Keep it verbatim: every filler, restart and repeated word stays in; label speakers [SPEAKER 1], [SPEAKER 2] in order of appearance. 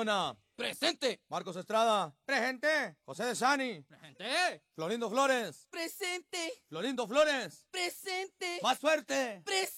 [SPEAKER 1] Cardona.
[SPEAKER 2] Presente.
[SPEAKER 1] Marcos Estrada.
[SPEAKER 3] Presente.
[SPEAKER 1] José de Sani.
[SPEAKER 2] Presente.
[SPEAKER 1] Florindo Flores.
[SPEAKER 2] Presente.
[SPEAKER 1] Florindo Flores.
[SPEAKER 2] Presente.
[SPEAKER 1] Más fuerte.
[SPEAKER 2] Presente.